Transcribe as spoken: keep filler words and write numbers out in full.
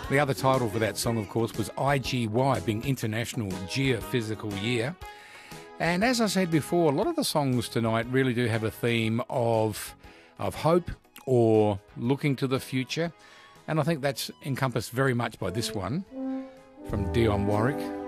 The other title for that song, of course, was I G Y, being International Geophysical Year. And as I said before, a lot of the songs tonight really do have a theme of, of hope or looking to the future. And I think that's encompassed very much by this one from Dionne Warwick.